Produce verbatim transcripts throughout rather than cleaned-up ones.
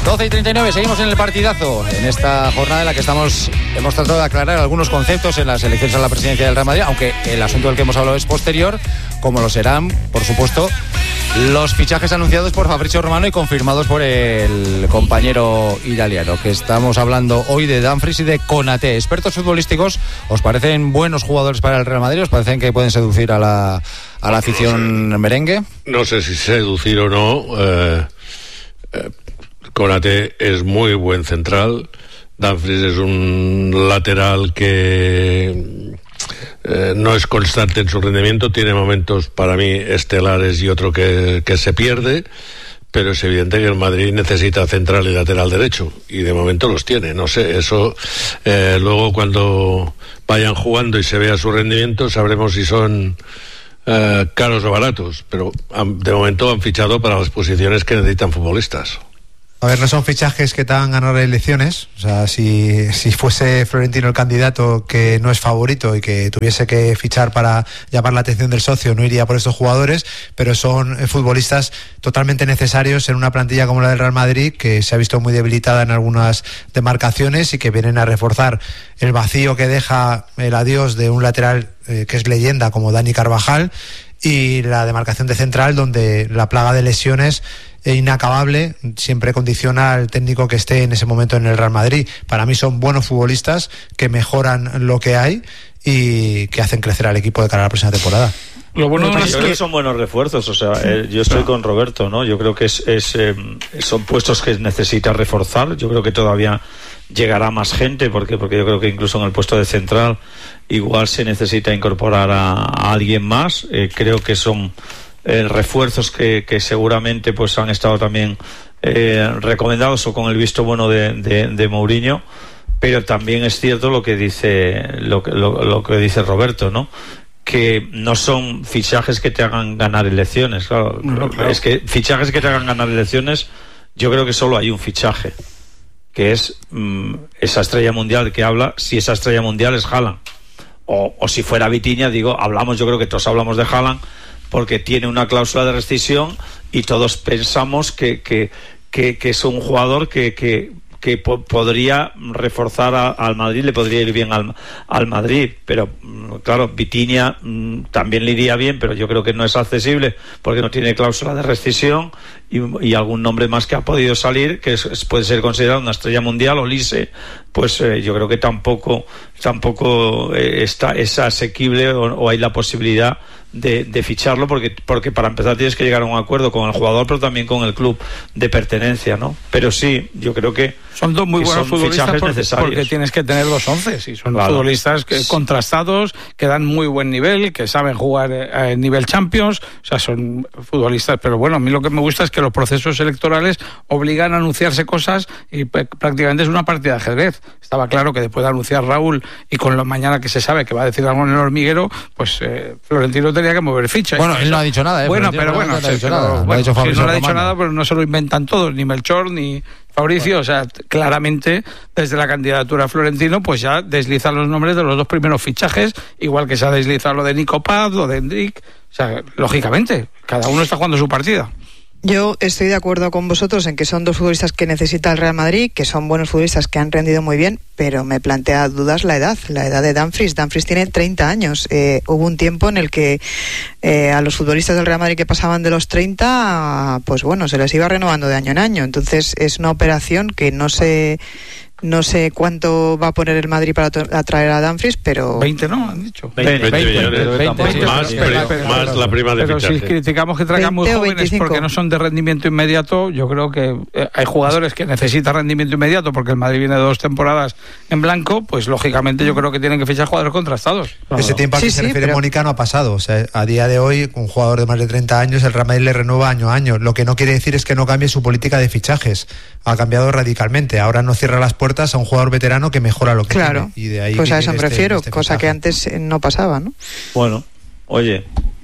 doce y treinta y nueve, seguimos en el partidazo. En esta jornada en la que estamos, hemos tratado de aclarar algunos conceptos en las elecciones a la presidencia del Real Madrid, aunque el asunto del que hemos hablado es posterior, como lo serán, por supuesto, los fichajes anunciados por Fabrizio Romano y confirmados por el compañero italiano, que estamos hablando hoy de Dumfries y de Konaté. Expertos futbolísticos, ¿os parecen buenos jugadores para el Real Madrid? ¿Os parecen que pueden seducir a la, a la afición no sé, merengue? No sé si seducir o no. Eh, eh, Konaté es muy buen central. Dumfries es un lateral que eh, no es constante en su rendimiento, tiene momentos para mí estelares y otro que, que se pierde, pero es evidente que el Madrid necesita central y lateral derecho, y de momento los tiene. No sé, eso eh, luego cuando vayan jugando y se vea su rendimiento sabremos si son eh, caros o baratos, pero han, de momento han fichado para las posiciones que necesitan futbolistas. A ver, no son fichajes que te hagan ganar elecciones. O sea, si, si fuese Florentino el candidato que no es favorito y que tuviese que fichar para llamar la atención del socio, no iría por estos jugadores, pero son futbolistas totalmente necesarios en una plantilla como la del Real Madrid, que se ha visto muy debilitada en algunas demarcaciones y que vienen a reforzar el vacío que deja el adiós de un lateral eh, que es leyenda como Dani Carvajal, y la demarcación de central, donde la plaga de lesiones inacabable siempre condiciona al técnico que esté en ese momento en el Real Madrid. Para mí son buenos futbolistas que mejoran lo que hay y que hacen crecer al equipo de cara a la próxima temporada. Lo bueno no, es yo creo que son buenos refuerzos, o sea, eh, yo estoy con Roberto, ¿no? Yo creo que es, es eh, son puestos que necesita reforzar. Yo creo que todavía llegará más gente, porque porque yo creo que incluso en el puesto de central igual se necesita incorporar a, a alguien más. Eh, creo que son Eh, refuerzos que, que seguramente pues han estado también eh, recomendados o con el visto bueno de, de, de Mourinho, pero también es cierto lo que dice lo, lo, lo que dice Roberto, ¿no? Que no son fichajes que te hagan ganar elecciones, claro. No, claro. Es que fichajes que te hagan ganar elecciones, yo creo que solo hay un fichaje, que es mmm, esa estrella mundial que habla. Si esa estrella mundial es Haaland, o, o si fuera Vitinha, digo, hablamos, yo creo que todos hablamos de Haaland porque tiene una cláusula de rescisión y todos pensamos que, que, que, que es un jugador que, que, que po- podría reforzar a, al Madrid, le podría ir bien al, al Madrid, pero claro, Vitinha mmm, también le iría bien, pero yo creo que no es accesible porque no tiene cláusula de rescisión, y, y algún nombre más que ha podido salir que es, es, puede ser considerado una estrella mundial, Olise, pues eh, yo creo que tampoco tampoco eh, está es asequible o, o hay la posibilidad De, de ficharlo, porque porque para empezar tienes que llegar a un acuerdo con el jugador, pero también con el club de pertenencia, ¿no? Pero sí, yo creo que son dos muy buenos futbolistas porque, porque tienes que tener dos once, y son claro. futbolistas que, contrastados, que dan muy buen nivel, que saben jugar a nivel Champions, o sea, son futbolistas. Pero bueno, a mí lo que me gusta es que los procesos electorales obligan a anunciarse cosas y p- prácticamente es una partida de ajedrez. Estaba claro que después de anunciar Raúl y con lo mañana que se sabe que va a decir algo en el hormiguero, pues eh, Florentino tenía que mover fichas. Bueno, él no ha dicho nada, ¿eh? Bueno, pero bueno, no ha dicho nada. No ha dicho Fabrizio Romano. No ha dicho nada, pero no se lo inventan todos, ni Melchor, ni Fabricio. Bueno. O sea, claramente, desde la candidatura a Florentino, pues ya deslizan los nombres de los dos primeros fichajes, igual que se ha deslizado lo de Nico Paz, lo de Endrick. O sea, lógicamente, cada uno está jugando su partida. Yo estoy de acuerdo con vosotros en que son dos futbolistas que necesita el Real Madrid, que son buenos futbolistas que han rendido muy bien, pero me plantea dudas la edad, la edad de Dumfries. Dumfries tiene treinta años. Eh, hubo un tiempo en el que eh, a los futbolistas del Real Madrid que pasaban de los treinta, pues bueno, se les iba renovando de año en año. Entonces es una operación que no se... No sé cuánto va a poner el Madrid para atraer a Dumfries, pero... veinte, ¿no? Han dicho. veinte, veinte millones. veinte, veinte, más, pero, pero, pero, más la prima de pero fichaje. Si criticamos que traigan muy jóvenes porque no son de rendimiento inmediato, yo creo que eh, hay jugadores que necesitan rendimiento inmediato porque el Madrid viene de dos temporadas en blanco, pues lógicamente yo creo que tienen que fichar jugadores contrastados. Claro. Ese tiempo al que sí, se sí, refiere pero... Mónica no ha pasado. O sea, a día de hoy, un jugador de más de treinta años, el Real Madrid le renueva año a año. Lo que no quiere decir es que no cambie su política de fichajes. Ha cambiado radicalmente. Ahora no cierra las puertas a un jugador veterano que mejora lo que claro, tiene. Y de ahí pues a eso me este, refiero, este cosa que antes no pasaba, ¿no? Bueno, oye,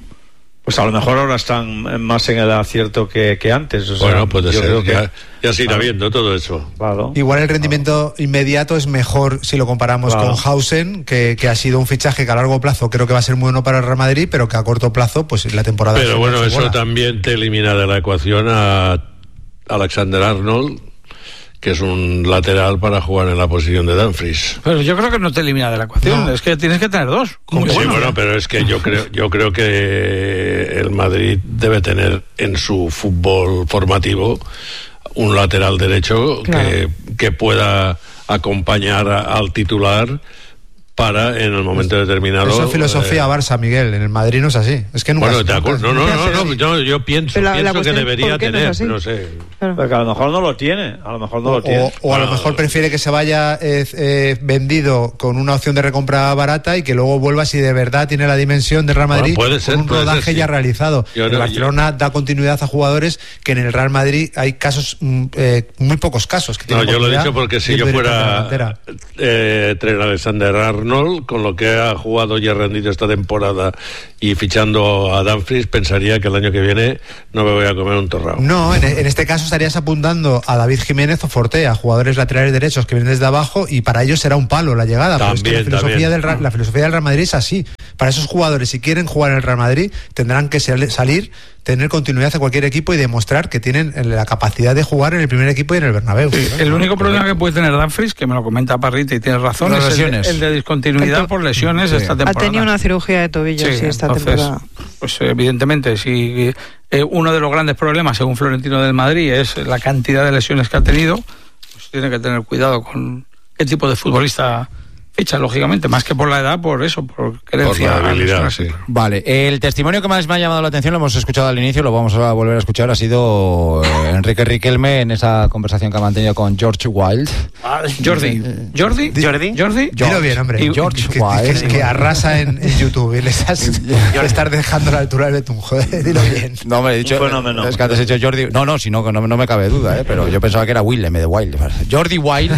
pues a lo mejor ahora están más en el acierto que, que antes. O sea, bueno, puede yo ser, creo que ya, ya se irá viendo todo eso. Claro. Igual el rendimiento claro. inmediato es mejor si lo comparamos claro. con Hausen, que, que ha sido un fichaje que a largo plazo creo que va a ser muy bueno para el Real Madrid, pero que a corto plazo, pues la temporada... Pero bueno, eso buena. También te elimina de la ecuación a Alexander Arnold, que es un lateral para jugar en la posición de Dumfries. Pero yo creo que no te elimina de la ecuación, no. Es que tienes que tener dos. Muy sí, bueno, bueno, pero es que yo creo, yo creo que el Madrid debe tener en su fútbol formativo un lateral derecho, claro, que, que pueda acompañar a, al titular para en el momento determinado. Eso es filosofía eh, Barça, Miguel. En el Madrid no es así. Es que nunca. Bueno, te acuerdas. No, no, no, no, no, yo, yo pienso, la, pienso la que debería tener, no, no sé. Claro. Porque a lo mejor no lo tiene, a lo mejor no o, lo tiene. O, o a lo mejor prefiere que se vaya eh, eh, vendido con una opción de recompra barata y que luego vuelva si de verdad tiene la dimensión del Real Madrid, bueno, puede ser, con un rodaje ser, sí, ya realizado. Yo, el Barcelona yo, da continuidad a jugadores que en el Real Madrid hay casos, eh, muy pocos casos. Que no, yo lo he dicho porque si yo fuera eh, Trent Alexander-Arnold, con lo que ha jugado y ha rendido esta temporada y fichando a Dumfries, pensaría que el año que viene no me voy a comer un torrao. No, en, en este caso estarías apuntando a David Jiménez o Fortea, jugadores laterales derechos que vienen desde abajo, y para ellos será un palo la llegada. También, pero es que la filosofía, del, la filosofía del Real Madrid es así. Para esos jugadores, si quieren jugar en el Real Madrid, tendrán que salir, tener continuidad a cualquier equipo y demostrar que tienen la capacidad de jugar en el primer equipo y en el Bernabéu. Sí, ¿no? El único problema que puede tener Dumfries, que me lo comenta Parrita y tienes razón, Las es el, el de discontinuidad el por lesiones, sí, esta temporada. Ha tenido una cirugía de tobillo, sí, sí esta entonces, temporada. Pues evidentemente, si eh, uno de los grandes problemas, según Florentino del Madrid, es la cantidad de lesiones que ha tenido, pues tiene que tener cuidado con qué tipo de futbolista ficha, lógicamente, más que por la edad, por eso, por creencia. Por la habilidad, sí. Vale, el testimonio que más me ha llamado la atención, lo hemos escuchado al inicio, lo vamos a volver a escuchar, ha sido Enrique Riquelme en esa conversación que ha mantenido con George Wild. Ah, Jordi. ¿Jordi? ¿Jordi? ¿Jordi? Dilo bien, hombre. Y, George que, Wild. Que, que arrasa en, en YouTube y le estás, le estás dejando la altura del betún, joder, dilo bien. No, me he dicho, fenómeno. Es que antes he dicho Jordi, no, no, si no, no, no me cabe duda, ¿eh? Pero yo pensaba que era Will, en vez de Wild. Jordi Wild,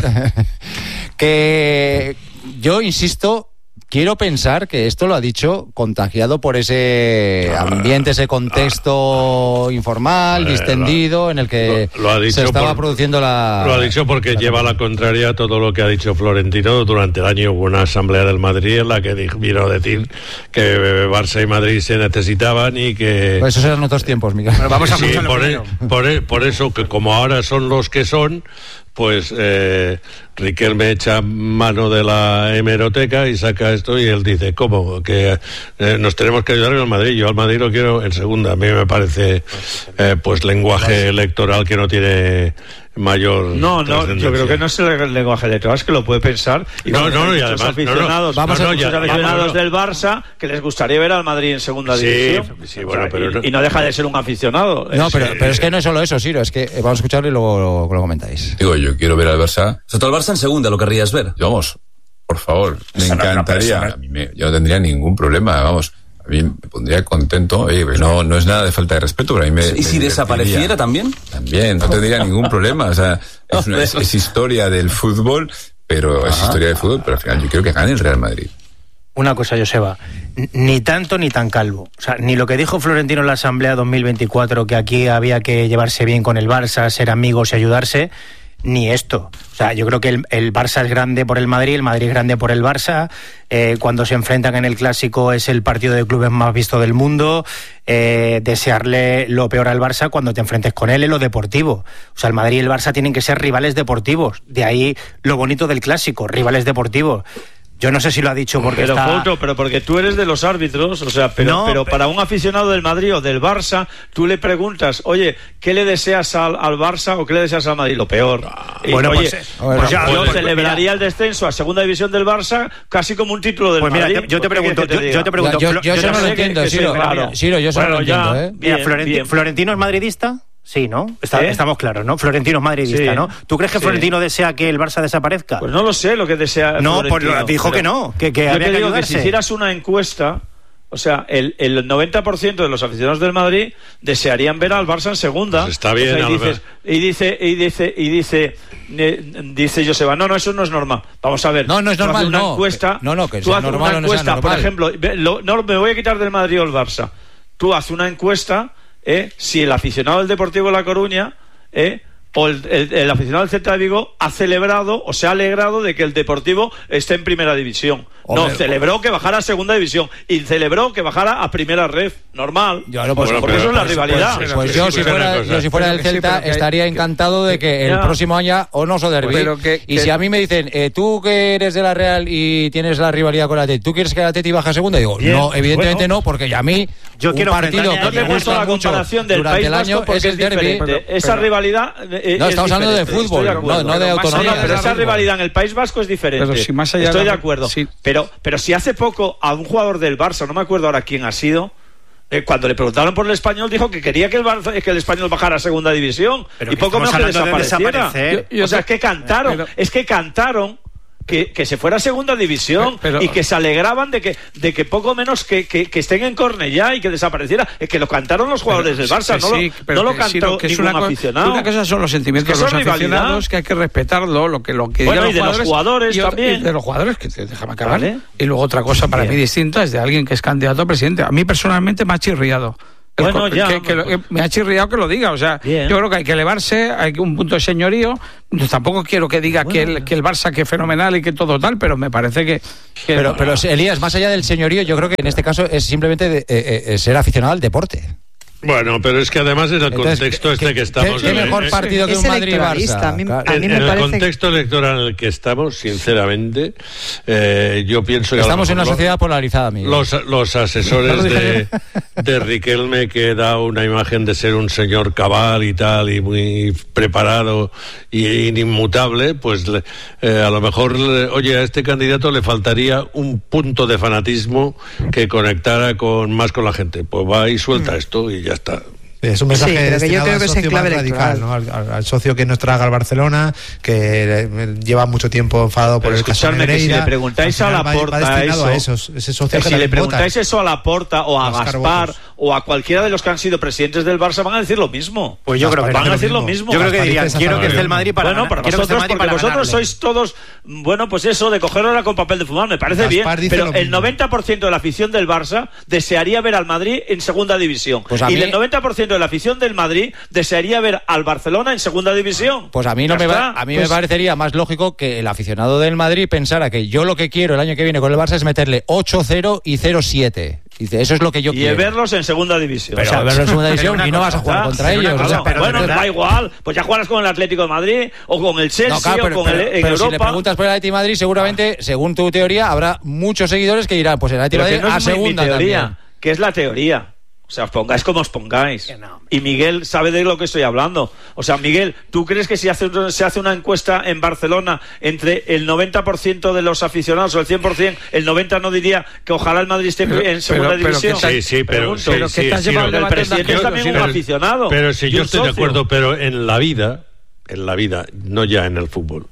que... Yo insisto, quiero pensar que esto lo ha dicho contagiado por ese ambiente, ese contexto informal, distendido, en el que lo, lo ha dicho se estaba por, produciendo la... Lo ha dicho porque la lleva a la contraria a todo lo que ha dicho Florentino. Durante el año hubo una asamblea del Madrid en la que vino a decir que Barça y Madrid se necesitaban y que... Pues esos eran otros tiempos, Miguel. Bueno, vamos a sí, por, e, por, e, por eso, que como ahora son los que son, pues eh, Riquelme echa mano de la hemeroteca y saca esto y él dice, ¿cómo? Que eh, nos tenemos que ayudar en el Madrid. Yo al Madrid lo quiero en segunda. A mí me parece eh, pues lenguaje electoral que no tiene mayor no no yo creo que no es el lenguaje electoral, es que lo puede pensar y no no no y además aficionados, no, no, vamos no, a no, ya, aficionados vamos, del Barça que les gustaría ver al Madrid en segunda sí, división sí, bueno, o sea, pero y, no, y no deja de ser un aficionado. No, pero, pero es que no es solo eso, Siro, es que vamos a escucharlo y luego lo, lo comentáis. Digo, yo quiero ver al Barça. O sea, tú al Barça en segunda lo querrías ver. Vamos, por favor, me encantaría. A mí me, yo no tendría ningún problema, vamos. A mí me pondría contento. Oye, no, no es nada de falta de respeto, pero a mí me... ¿Y si me desapareciera también? También, no tendría ningún problema. O sea, es, una, es, es historia del fútbol, pero Ajá. es historia del fútbol, pero al final yo quiero que gane el Real Madrid. Una cosa, Joseba, ni tanto ni tan calvo. O sea, ni lo que dijo Florentino en la Asamblea dos mil veinticuatro, que aquí había que llevarse bien con el Barça, ser amigos y ayudarse, ni esto. O sea, yo creo que el, el Barça es grande por el Madrid, el Madrid es grande por el Barça. Eh, cuando se enfrentan en el Clásico es el partido de clubes más visto del mundo. Eh, desearle lo peor al Barça cuando te enfrentes con él en lo deportivo. O sea, el Madrid y el Barça tienen que ser rivales deportivos. De ahí lo bonito del Clásico, rivales deportivos. Yo no sé si lo ha dicho porque pero, está... Couto, pero porque tú eres de los árbitros, o sea, pero, no, pero para un aficionado del Madrid o del Barça, tú le preguntas, oye, ¿qué le deseas al, al Barça o qué le deseas al Madrid? Lo peor. Y, bueno, oye, pues, pues, pues ya, yo pues, celebraría mira, el descenso a segunda división del Barça casi como un título del pues mira, Madrid. Te, yo, te pregunto, yo, yo te pregunto, yo, yo, yo eso no lo entiendo, Siro, claro. Siro, yo eso no lo entiendo, ¿eh? Mira, Florentino, ¿Florentino es madridista? Sí, ¿no? Está, ¿Eh? Estamos claros, ¿no? Florentino es madridista, sí. ¿no? ¿Tú crees que sí. Florentino desea que el Barça desaparezca? Pues no lo sé lo que desea No, Florentino, pues lo, dijo que no, que, que yo había te que digo ayudarse. Que si hicieras una encuesta, o sea, el, el noventa por ciento de los aficionados del Madrid desearían ver al Barça en segunda. Pues está bien, o sea, y, dices, y dice y dice y dice eh, dice Joseba, no, no, eso no es normal. Vamos a ver. No, no es normal, una no. Encuesta, no, no, que tú sea haces normal una o no sea encuesta, normal. por ejemplo, lo, no me voy a quitar del Madrid o el Barça. Tú haces una encuesta, eh, si el aficionado del Deportivo de La Coruña, eh o el, el, el aficionado del Celta de Vigo ha celebrado o se ha alegrado de que el Deportivo esté en primera división. Hombre, no, celebró que bajara a segunda división y celebró que bajara a primera ref. Normal. Yo, no, pues, bueno, porque pero, eso es la pues, rivalidad. Pues, pues yo, si fuera, yo si fuera del Celta sí, estaría que, encantado de que el ya. próximo año o no so derbi. Que, y que, si a mí me dicen, eh, tú que eres de la Real y tienes la rivalidad con la Atleti, ¿tú quieres que la Atleti baje a segunda? Digo, bien, no, evidentemente bueno, no, porque a mí yo un quiero partido que me gusta la comparación del País Vasco porque es diferente. Esa rivalidad no, estamos hablando de fútbol, no de autonomía. Pero esa rivalidad en el País Vasco es diferente. Estoy de acuerdo. Pero pero si hace poco a un jugador del Barça, no me acuerdo ahora quién ha sido, eh, cuando le preguntaron por el Español dijo que quería que el, Barça, que el Español bajara a segunda división pero y poco menos que desapareciera. De yo, yo o sea, es que cantaron, pero, es que cantaron que, que se fuera a segunda división pero, y que se alegraban de que de que poco menos que, que, que estén en Cornellá y que desapareciera. Es que lo cantaron los jugadores del Barça, no, sí, lo, no lo cantó sí, lo que ningún es una aficionado. Una cosa son los sentimientos de los aficionados, que hay que respetarlo, lo que lo que bueno, digan los y de jugadores, los jugadores y también. Y de los jugadores, que te déjame acabar. ¿Vale? Y luego otra cosa para Bien. mí distinta es de alguien que es candidato a presidente. A mí personalmente me ha chirriado. Bueno, ya, que, que lo, que me ha chirriado que lo diga, o sea, bien. Yo creo que hay que elevarse, hay un punto de señorío. Yo tampoco quiero que diga bueno, que, el, que el Barça que es fenomenal y que todo tal, pero me parece que... que pero, pero Elías, más allá del señorío, yo creo que en este caso es simplemente de, eh, eh, ser aficionado al deporte. Bueno, pero es que además es el Entonces, contexto este que estamos... ¿Qué mejor partido que un Madrid-Barça? A mí, a mí en, me en el parece contexto que... electoral en el que estamos, sinceramente, eh, yo pienso que... Estamos en una sociedad polarizada, Miguel. Los, los asesores de, de Riquelme, que da una imagen de ser un señor cabal y tal, y muy preparado y inmutable, pues eh, a lo mejor, oye, a este candidato le faltaría un punto de fanatismo que conectara con más con la gente. Pues va y suelta mm. esto y ya está. Es un mensaje sí, pero que yo creo que es en clave radical, ¿no? al, al, al socio que nos traga al Barcelona, que lleva mucho tiempo enfadado por pero el caso de Negreira. Si le preguntáis a Laporta eso, a esos, ese socio que si le preguntáis vota, eso a Laporta o a Gaspar o a cualquiera de los que han sido presidentes del Barça, van a decir lo mismo. Pues yo creo que van no a decir lo mismo. Yo creo que dirían, quiero que esté el Madrid para bueno, para vosotros, porque para vosotros sois todos, bueno, pues eso, de cogerlo ahora con papel de fumar, me parece Gaspar bien, pero el noventa por ciento de la afición del Barça desearía ver al Madrid en segunda división. Pues y el noventa por ciento de la afición del Madrid desearía ver al Barcelona en segunda división. Pues a mí no me va, a mí pues... me parecería más lógico que el aficionado del Madrid pensara que yo lo que quiero el año que viene con el Barça es meterle ocho cero y cero siete. Dice, eso es lo que yo y quiero. Y verlos en segunda división. Pero o sea, verlos en segunda división y no vas a jugar contra ellos. Cosa, o sea, pero bueno, da igual. Pues ya juegas con el Atlético de Madrid o con el Chelsea no, claro, pero, o con pero, el en pero Europa. Si le preguntas por el Atlético de Madrid, seguramente, ah. según tu teoría, habrá muchos seguidores que dirán, pues el Atlético de Madrid no a segunda mi teoría, también. Que es la teoría. O sea, os pongáis como os pongáis. No. Y Miguel sabe de lo que estoy hablando. O sea, Miguel, ¿tú crees que si hace, se hace una encuesta en Barcelona entre el noventa por ciento de los aficionados o el cien por ciento, el noventa por ciento no diría que ojalá el Madrid esté pero, en segunda pero, división? Pero, sí, sí, pero, sí, pero sí, ¿qué sí, sí, llevando el presidente es también pero, un aficionado. Pero si yo estoy socio. de acuerdo, pero en la vida, en la vida, no ya en el fútbol,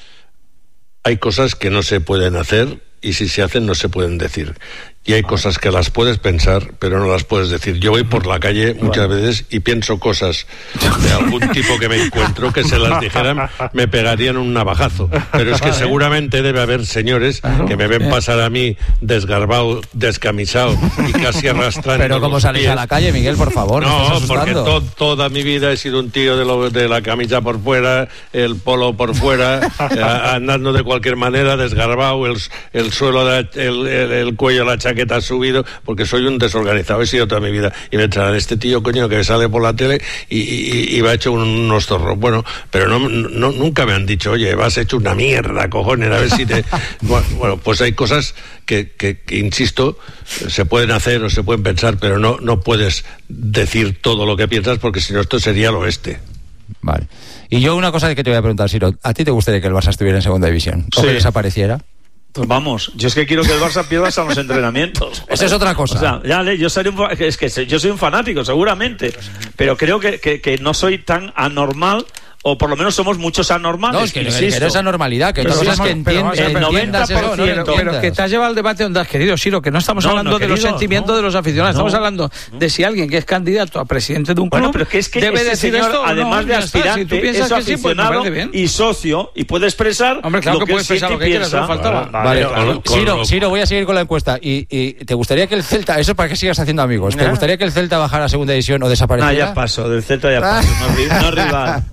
hay cosas que no se pueden hacer y si se hacen no se pueden decir. Y hay cosas que las puedes pensar, pero no las puedes decir. Yo voy por la calle muchas veces y pienso cosas de algún tipo que me encuentro que se las dijeran, me pegarían un navajazo. Pero es que seguramente debe haber señores que me ven pasar a mí desgarbado, descamisado y casi arrastrando. Pero ¿cómo salís a la calle, Miguel, por favor? No, porque to, toda mi vida he sido un tío de, lo, de la camisa por fuera, el polo por fuera, eh, andando de cualquier manera, desgarbado, el, el suelo, de, el, el, el cuello, la chaqueta que te has subido, porque soy un desorganizado, he sido toda mi vida, y me traen este tío coño que sale por la tele y, y, y va hecho un, unos zorros, bueno, pero no, no nunca me han dicho, oye, vas hecho una mierda, cojones, a ver si te... bueno, bueno, pues hay cosas que, que, que, insisto, se pueden hacer o se pueden pensar, pero no, no puedes decir todo lo que piensas, porque si no esto sería el oeste. Vale. Y yo una cosa que te voy a preguntar, Siro, ¿a ti te gustaría que el Barça estuviera en segunda división? ¿O sí. que desapareciera? Pues vamos, yo es que quiero que el Barça pierda hasta los entrenamientos. Esa es otra cosa. O sea, ya, yo soy un, es que yo soy un fanático, seguramente, pero creo que, que, que no soy tan anormal. O por lo menos somos muchos anormales. No, es que, que no es anormalidad, que pero otra cosa es que entiendas eso, no, no pero que te has llevado al debate donde has querido, Siro, que no estamos no, hablando no, querido, de los sentimientos no, de los aficionados, no, estamos hablando no. de si alguien que es candidato a presidente de un club bueno, pero que es que debe ese decir señor, esto, además no, de aspirante, si es aficionado sí, pues y socio, y puede expresar Hombre, claro lo que, que puede expresar lo que quieras, no faltaba. Vale, Siro, Siro, voy a seguir con la encuesta. Y te gustaría que el Celta, eso es para que sigas haciendo amigos, ¿te gustaría que el Celta bajara a segunda división o desapareciera? No, ya paso, del Celta ya paso, no rival, no rival.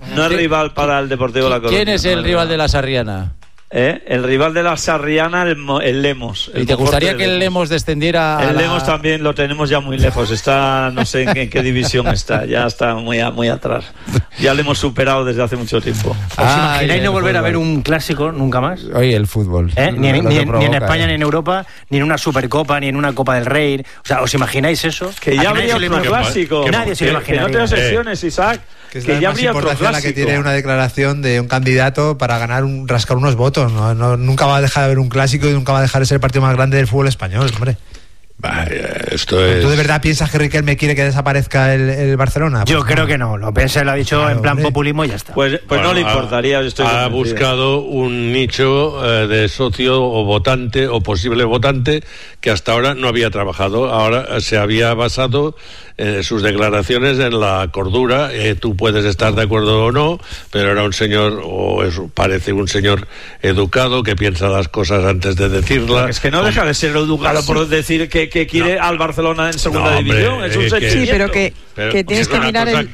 rival para el Deportivo La Coruña. ¿Quién es el rival de la Sarriana? ¿Eh? El rival de la Sarriana, el, el Lemos. El ¿Y te gustaría que el Lemos descendiera? El a la... Lemos también lo tenemos ya muy lejos. Está, no sé en qué, en qué división está. Ya está muy, a, muy atrás. Ya lo hemos superado desde hace mucho tiempo. ¿Os imagináis no volver fútbol. a ver un clásico nunca más? Oye, el fútbol. ¿Eh? Ni, en, ni, provoca, ni en España, eh. ni en Europa, ni en una Supercopa, ni en una Copa del Rey. O sea, ¿os imagináis eso? Que ya habría otro clásico. Nadie se lo imagina. Que no tengo sesiones, Isaac. Que, es que ya habría otro clásico. La que tiene una declaración de un candidato para ganar un rascar unos votos. No, no, nunca va a dejar de haber un clásico y nunca va a dejar de ser el partido más grande del fútbol español, hombre. Vaya, esto es... ¿Tú de verdad piensas que Riquelme quiere que desaparezca el, el Barcelona? Yo pues creo no. que no, lo pensé, lo ha dicho claro, en plan hombre. populismo y ya está. Pues, pues bueno, no le importaría. Ha, estoy ha buscado un nicho eh, de socio o votante o posible votante que hasta ahora no había trabajado. Ahora se había basado eh, sus declaraciones en la cordura. Eh, tú puedes estar de acuerdo o no, pero era un señor, o es, parece un señor educado que piensa las cosas antes de decirlas. Es que no deja de ser educado por decir que que quiere no. al Barcelona en segunda no, hombre, división, es un eh, sentimiento. Sí, pero que, pero que tienes que mirar el...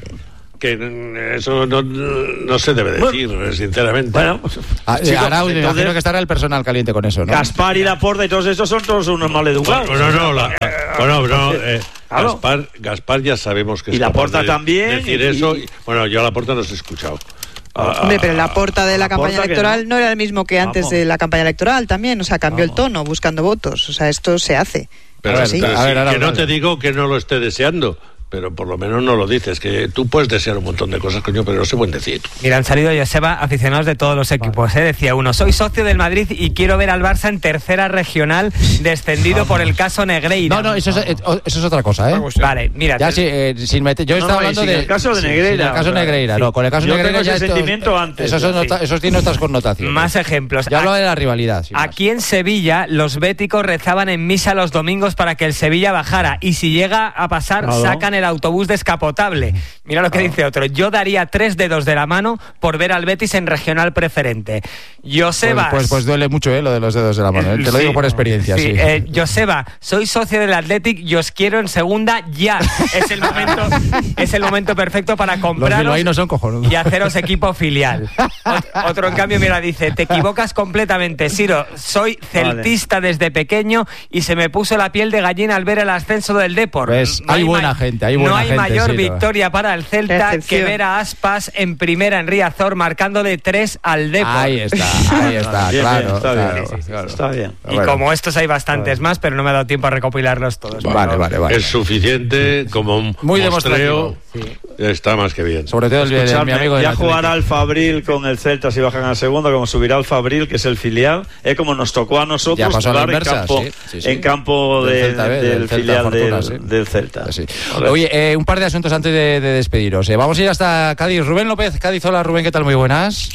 que eso no, no se debe decir, bueno, sinceramente. Bueno, ah, chicos, ahora me imagino que estará el personal caliente con eso, ¿no? Gaspar y Laporta y todos estos son todos unos maleducados. Bueno, no, no, la, bueno, no, eh, claro. Gaspar, Gaspar ya sabemos que y es Laporta de, también decir y, eso. Y, bueno, yo a Laporta no os he escuchado. Ah, Hombre, pero la porta de la campaña electoral no. no era el mismo que antes Vamos. de la campaña electoral también, o sea, cambió Vamos. el tono buscando votos, o sea, esto se hace. Pero, pero, sí, sí. pero a ver, sí, ahora, que no vale. te digo que no lo esté deseando, pero por lo menos no lo dices, que tú puedes desear un montón de cosas, coño, pero no se pueden decir. Mira, han salido, Joseba, aficionados de todos los equipos, ¿eh? Decía uno, soy socio del Madrid y quiero ver al Barça en tercera regional descendido por el caso Negreira. No, no, eso es, eso es otra cosa, ¿eh? Vale, mira. Ya, sí, eh, sin meter, yo no, estaba no, hablando de de... el caso de Negreira. Sí, el caso Negreira, sí. no, con el caso yo Negreira ya ese esto, sentimiento antes. Eso, son, sí. eso tiene otras connotaciones. Más ejemplos. Ya hablo de la rivalidad. Aquí en Sevilla, los béticos rezaban en misa los domingos para que el Sevilla bajara y si llega a pasar, claro. sacan el autobús descapotable. Mira lo que dice otro. Yo daría tres dedos de la mano por ver al Betis en regional preferente. Joseba. Pues, pues, pues duele mucho, ¿eh? Lo de los dedos de la mano. ¿eh? Te lo sí, digo por experiencia. Sí. sí. Eh, Joseba, soy socio del Athletic y os quiero en segunda ya. Es el momento, es el momento perfecto para compraros no son cojonudos. y haceros equipo filial. Ot- otro, en cambio, mira, dice: te equivocas completamente, Siro. Soy celtista vale. desde pequeño y se me puso la piel de gallina al ver el ascenso del Depor. Pues, no hay, hay buena ma- gente, hay buena No hay gente, mayor sí, victoria no. para el Celta que ver a Aspas en primera en Riazor marcándole tres al Depor. Ahí está, ahí está, bien, claro, bien, está, claro, bien, sí, sí, claro. está bien. Y bueno. como estos hay bastantes bueno. más, pero no me ha dado tiempo a recopilarlos todos. Vale, vale, vale. vale. Es suficiente como un muy mostreo. Sí. Está más que bien. Sobre todo el de mi amigo de ya jugará el Fabril con el Celta si bajan a segunda, como subirá el Fabril, que es el filial, es como nos tocó a nosotros jugar inversa, en campo, sí, sí, sí. En campo de, del, Celta, del, del filial Fortuna, del, sí. del Celta. Sí. Oye, eh, un par de asuntos antes de, de despediros. Eh, vamos a ir hasta Cádiz. Rubén López, Cádiz. Hola, Rubén, ¿qué tal? Muy buenas.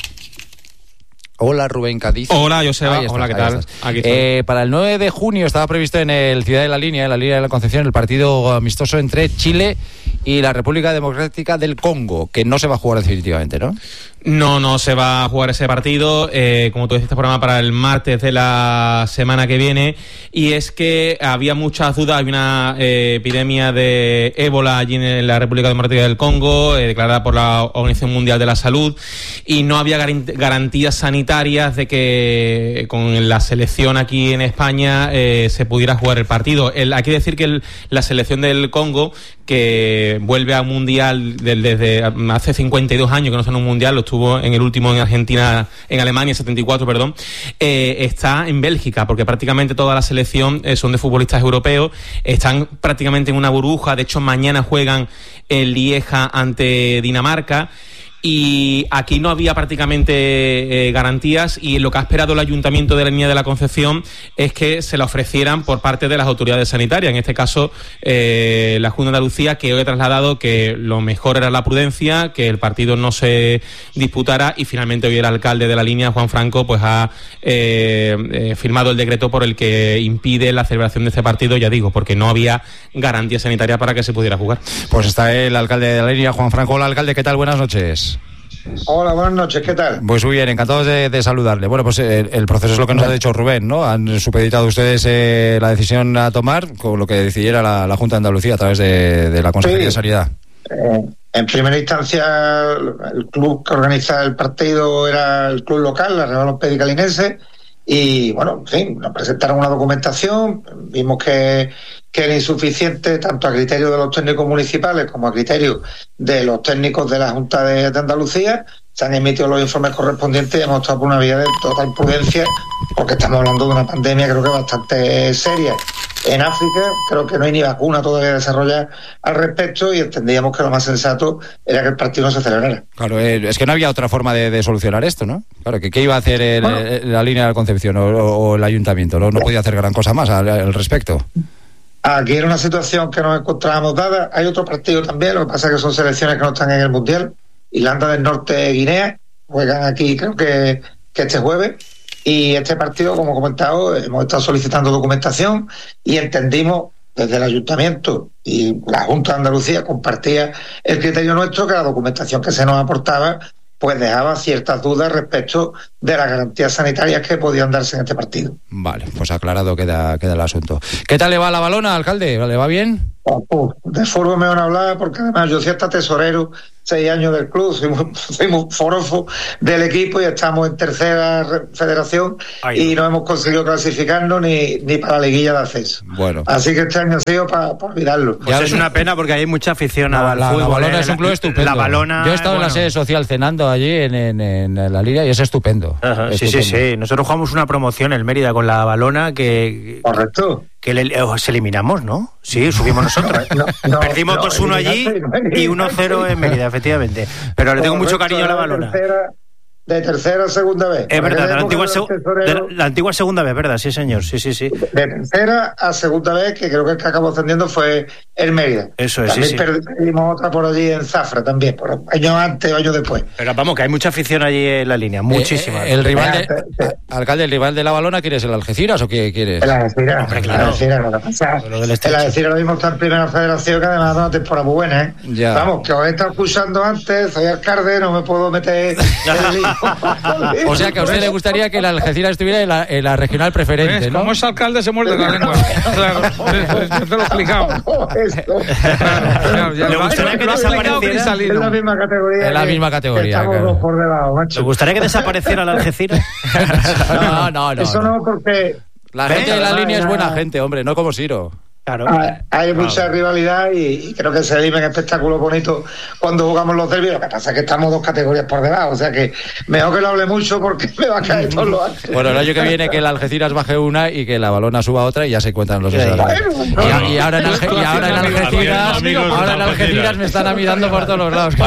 Hola, Rubén Cádiz. Hola, Joseba. Hola, ¿qué tal? Aquí eh, para el nueve de junio estaba previsto en el Ciudad de la Línea, en la Línea de la Concepción, el partido amistoso entre Chile y la República Democrática del Congo, que no se va a jugar definitivamente, ¿no? No, no se va a jugar ese partido, eh, como tú decías, este programa para el martes de la semana que viene, y es que había muchas dudas, hay una eh, epidemia de ébola allí en la República Democrática del Congo, eh, declarada por la Organización Mundial de la Salud, y no había garantías sanitarias de que con la selección aquí en España eh, se pudiera jugar el partido. El, hay que decir que el, la selección del Congo, que vuelve a un mundial desde, desde hace cincuenta y dos años que no está en un mundial, lo estuvo en el último en Argentina, en Alemania, setenta y cuatro, perdón, eh, está en Bélgica, porque prácticamente toda la selección eh, son de futbolistas europeos, están prácticamente en una burbuja, de hecho mañana juegan en Lieja ante Dinamarca, y aquí no había prácticamente eh, garantías, y lo que ha esperado el Ayuntamiento de la Línea de la Concepción es que se la ofrecieran por parte de las autoridades sanitarias, en este caso eh, la Junta de Andalucía, que hoy ha trasladado que lo mejor era la prudencia, que el partido no se disputara, y finalmente hoy el alcalde de la Línea, Juan Franco, pues ha eh, eh, firmado el decreto por el que impide la celebración de este partido, ya digo, porque no había garantía sanitaria para que se pudiera jugar. Pues está el alcalde de la Línea, Juan Franco. Hola, alcalde, ¿qué tal? Buenas noches. Hola, buenas noches, ¿qué tal? Pues muy bien, encantados de, de saludarle. Bueno, pues el, el proceso es lo que nos ha dicho Rubén, ¿no? Han supeditado ustedes eh, la decisión a tomar con lo que decidiera la, la Junta de Andalucía a través de, de la Consejería sí. de Sanidad. eh, en primera instancia el club que organiza el partido era el club local, la Real Ortopédica Linense, y bueno, en fin, nos presentaron una documentación, vimos que, que era insuficiente tanto a criterio de los técnicos municipales como a criterio de los técnicos de la Junta de, de Andalucía. Se han emitido los informes correspondientes y hemos optado por una vía de total prudencia, porque estamos hablando de una pandemia creo que bastante seria. En África creo que no hay ni vacuna todavía desarrollada al respecto y entendíamos que lo más sensato era que el partido no se celebrara. Claro, eh, es que no había otra forma de, de solucionar esto, ¿no? Claro, que qué iba a hacer el, bueno, el, la línea de la Concepción o, o el ayuntamiento, ¿no? No podía hacer gran cosa más al, al respecto. Aquí era una situación que nos encontrábamos dada. Hay otro partido también, lo que pasa es que son selecciones que no están en el Mundial. Irlanda del Norte, Guinea, juegan aquí creo que, que este jueves. Y este partido, como he comentado, hemos estado solicitando documentación y entendimos desde el Ayuntamiento y la Junta de Andalucía compartía el criterio nuestro que la documentación que se nos aportaba pues dejaba ciertas dudas respecto de las garantías sanitarias que podían darse en este partido. Vale, pues aclarado queda, queda el asunto. ¿Qué tal le va a la Balona, alcalde? ¿Le va bien? Oh, oh, de fútbol me van a hablar porque además yo soy hasta tesorero, seis años del club, soy muy, soy muy forofo del equipo y estamos en tercera federación. Ay, y no hemos conseguido clasificarnos ni, ni para la liguilla de acceso. Bueno. Así que este año ha sido para pa olvidarlo. Pues es una pena porque hay mucha afición la, al la, fútbol. La Balona es un club estupendo. La Balona, yo he estado bueno. en la sede social cenando allí en, en, en la liga y es estupendo. Ajá, estupendo. Sí, sí, sí. Nosotros jugamos una promoción en Mérida con la Balona que... Correcto. Que le, os eliminamos, ¿no? Sí, subimos nosotros. No, no, Perdimos no, dos uno allí y uno cero en Mérida, efectivamente. Pero le tengo mucho cariño a la Balona. Tercera, de tercera a segunda vez. Es verdad, de la, antigua seg- de la, la antigua segunda vez, ¿verdad? Sí, señor, sí, sí, sí. De tercera a segunda vez, que creo que el que acabó ascendiendo fue el Mérida. Eso es, también sí, sí. Perdimos otra por allí en Zafra también, por años antes o años después. Pero vamos, que hay mucha afición allí en la línea, muchísima. Eh, el rival de, te, te, alcalde, el rival de la Balona, ¿quieres el Algeciras o qué quieres? El Algeciras, hombre, claro. El Algeciras, lo que pasa. El Algeciras ahora mismo está en primera federación, que además da una temporada muy buena, ¿eh? Ya. Vamos, que os he estado escuchando antes, soy alcalde, no me puedo meter en el lío. O sea que a usted le gustaría que el Algeciras estuviera en la, en la regional preferente, ¿no? Como es alcalde se muerde la lengua. Claro, te lo he explicado. ¿Le gustaría que desapareciera? En la misma categoría. En la misma categoría. Estamos claro. dos por debajo, macho. ¿Le gustaría que desapareciera el Algeciras? no, no, no. Eso no, porque... La gente de la línea es buena gente, hombre, no como Siro. Claro. Hay, hay mucha claro. rivalidad y, y creo que se viven espectáculos bonitos cuando jugamos los derbis. Lo que pasa es que estamos dos categorías por debajo, o sea que mejor que lo hable mucho porque me va a caer todo lo antes. Bueno, el año que viene que el Algeciras baje una y que la Balona suba otra y ya se cuentan los dos. Y, y ahora en, Alge, y ahora en Algeciras, ahora en Algeciras me están amidando por todos los lados.